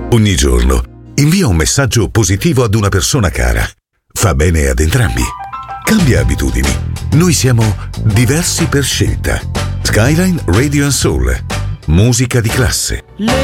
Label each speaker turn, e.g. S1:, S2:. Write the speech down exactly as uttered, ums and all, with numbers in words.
S1: Ogni giorno invia un messaggio positivo ad una persona cara. Fa bene ad entrambi. Cambia abitudini. Noi siamo diversi per scelta. Skyline Radio and Soul. Musica di classe.